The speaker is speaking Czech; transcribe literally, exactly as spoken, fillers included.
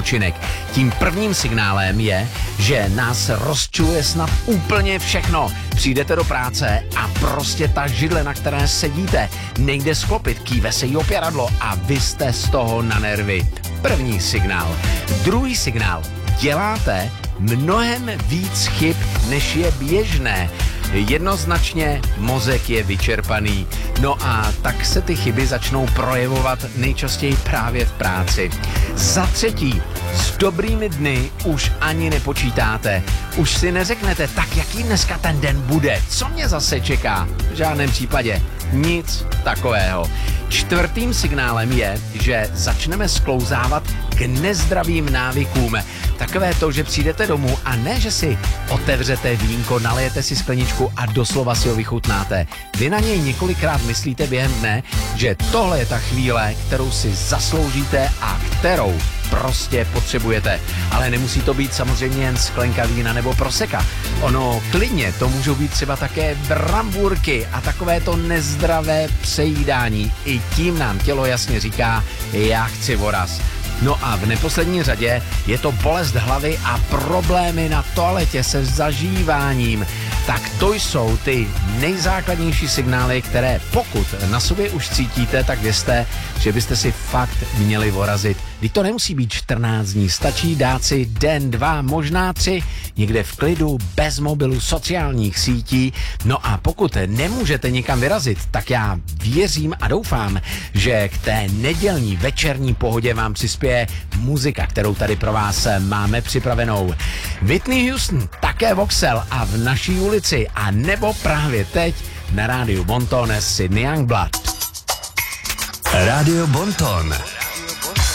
odpočinek. Tím prvním signálem je, že nás rozčiluje snad úplně všechno. Přijdete do práce a prostě ta židle, na které sedíte, nejde sklopit, kýve se jí opěradlo a vy jste z toho na nervy. První signál. Druhý signál. Děláte mnohem víc chyb, než je běžné. Jednoznačně mozek je vyčerpaný. No a tak se ty chyby začnou projevovat nejčastěji právě v práci. Za třetí, s dobrými dny už ani nepočítáte. Už si neřeknete, tak jaký dneska ten den bude, co mě zase čeká. V žádném případě nic takového. Čtvrtým signálem je, že začneme sklouzávat k nezdravým návykům. Takové to, že přijdete domů a ne, že si otevřete vínko, nalijete si skleničku a doslova si ho vychutnáte. Vy na něj několikrát myslíte během dne, že tohle je ta chvíle, kterou si zasloužíte a kterou prostě potřebujete. Ale nemusí to být samozřejmě jen sklenka vína nebo proseka. Ono klidně to můžou být třeba také brambůrky a takové to nezdravé přejídání. I tím nám tělo jasně říká, já chci voraz. No a v neposlední řadě je to bolest hlavy a problémy na toaletě se zažíváním. Tak to jsou ty nejzákladnější signály, které pokud na sobě už cítíte, tak vězte, že byste si fakt měli vorazit. Vždyť to nemusí být čtrnáct dní, stačí dát si den, dva, možná tři, někde v klidu, bez mobilu, sociálních sítí. No a pokud nemůžete nikam vyrazit, tak já věřím a doufám, že k té nedělní večerní pohodě vám přispěje muzika, kterou tady pro vás máme připravenou. Whitney Houston, také Voxel a v naší ulici a nebo právě teď na rádiu Bonton Sydney Youngblood. Rádio Bonton.